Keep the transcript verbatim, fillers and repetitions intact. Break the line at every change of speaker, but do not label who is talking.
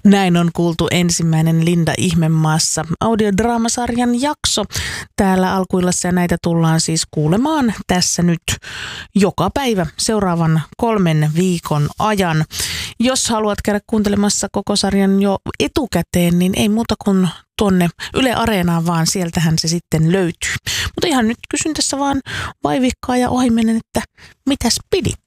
Näin on kuultu ensimmäinen Linda Ihmemaassa audiodraamasarjan jakso täällä Alkuillassa, ja näitä tullaan siis kuulemaan tässä nyt joka päivä seuraavan kolmen viikon ajan. Jos haluat käydä kuuntelemassa koko sarjan jo etukäteen, niin ei muuta kuin tuonne Yle Areenaan, vaan sieltähän se sitten löytyy. Mutta ihan nyt kysyn tässä vaan vaivihkaa ja ohimennen, että mitäs pidit?